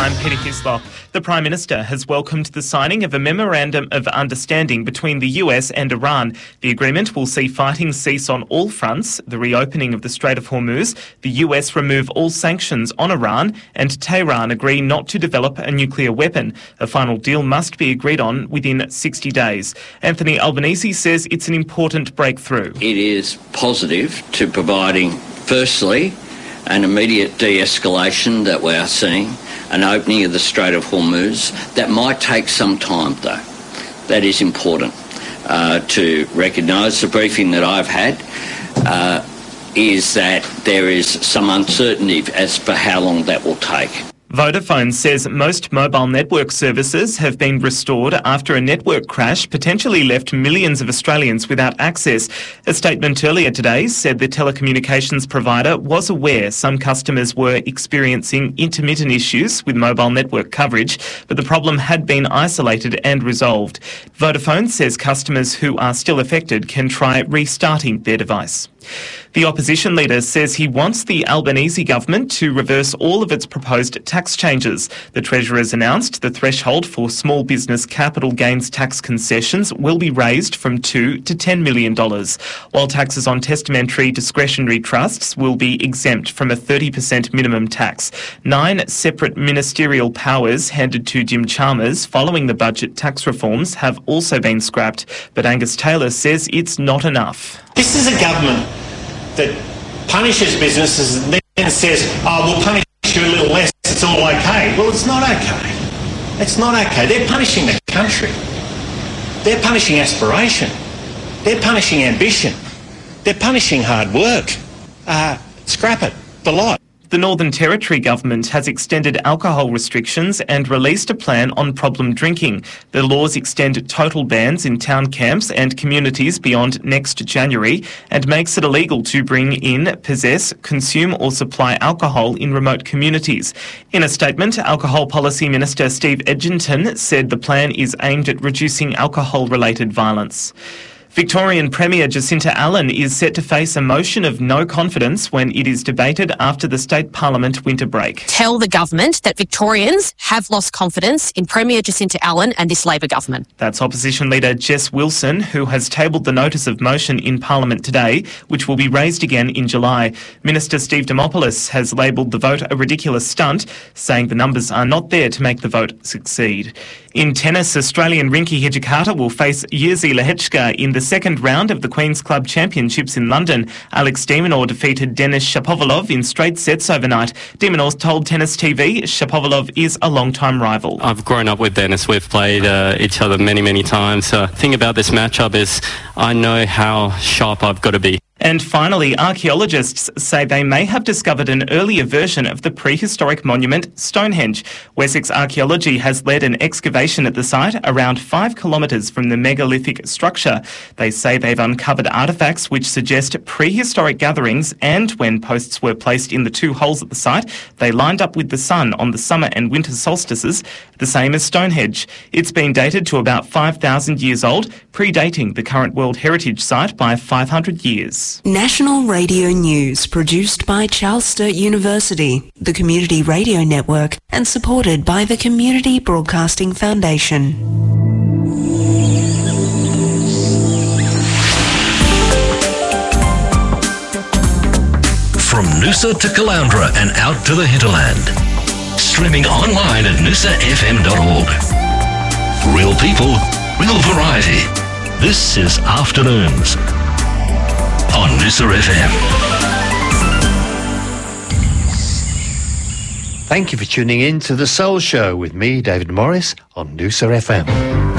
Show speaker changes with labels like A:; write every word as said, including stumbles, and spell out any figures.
A: I'm Peter Hislop. The Prime Minister has welcomed the signing of a Memorandum of Understanding between the U S and Iran. The agreement will see fighting cease on all fronts, the reopening of the Strait of Hormuz, the U S remove all sanctions on Iran, and Tehran agree not to develop a nuclear weapon. A final deal must be agreed on within sixty days. Anthony Albanese says it's an important breakthrough.
B: It is positive to providing, firstly, an immediate de-escalation that we are seeing, an opening of the Strait of Hormuz. That might take some time, though. That is important uh, to recognise. The briefing that I've had uh, is that there is some uncertainty as for how long that will take.
A: Vodafone says most mobile network services have been restored after a network crash potentially left millions of Australians without access. A statement earlier today said the telecommunications provider was aware some customers were experiencing intermittent issues with mobile network coverage, but the problem had been isolated and resolved. Vodafone says customers who are still affected can try restarting their device. The opposition leader says he wants the Albanese government to reverse all of its proposed tax changes. The Treasurer has announced the threshold for small business capital gains tax concessions will be raised from two to ten million dollars, while taxes on testamentary discretionary trusts will be exempt from a thirty percent minimum tax. Nine separate ministerial powers handed to Jim Chalmers following the budget tax reforms have also been scrapped, but Angus Taylor says it's not enough.
C: This is a government that punishes businesses and then says, oh, we'll punish you a little less, it's all okay. Well, it's not okay. It's not okay. They're punishing the country. They're punishing aspiration. They're punishing ambition. They're punishing hard work. Uh, scrap it, the lot.
A: The Northern Territory government has extended alcohol restrictions and released a plan on problem drinking. The laws extend total bans in town camps and communities beyond next January and makes it illegal to bring in, possess, consume or supply alcohol in remote communities. In a statement, Alcohol Policy Minister Steve Edginton said the plan is aimed at reducing alcohol-related violence. Victorian Premier Jacinta Allan is set to face a motion of no confidence when it is debated after the state parliament winter break.
D: Tell the government that Victorians have lost confidence in Premier Jacinta Allan and this Labor government.
A: That's opposition leader Jess Wilson, who has tabled the notice of motion in Parliament today, which will be raised again in July. Minister Steve Dimopoulos has labelled the vote a ridiculous stunt, saying the numbers are not there to make the vote succeed. In tennis, Australian Rinky Hijikata will face Jerzy Lehecka in the second round of the Queen's Club Championships in London. Alex de Minaur defeated Denis Shapovalov in straight sets overnight. De Minaur told Tennis T V Shapovalov is a long-time rival.
E: I've grown up with Denis. We've played uh, each other many, many times. The uh, thing about this matchup is I know how sharp I've got to be.
A: And finally, archaeologists say they may have discovered an earlier version of the prehistoric monument Stonehenge. Wessex Archaeology has led an excavation at the site around five kilometres from the megalithic structure. They say they've uncovered artefacts which suggest prehistoric gatherings, and when posts were placed in the two holes at the site, they lined up with the sun on the summer and winter solstices, the same as Stonehenge. It's been dated to about five thousand years old, predating the current World Heritage Site by five hundred years.
F: National Radio News, produced by Charles Sturt University, the Community Radio Network, and supported by the Community Broadcasting Foundation.
G: From Noosa to Caloundra and out to the hinterland. Streaming online at noosa f m dot org. Real people, real variety. This is Afternoons on Noosa F M.
H: Thank you for tuning in to The Soul Show with me, David Morris, on Noosa F M.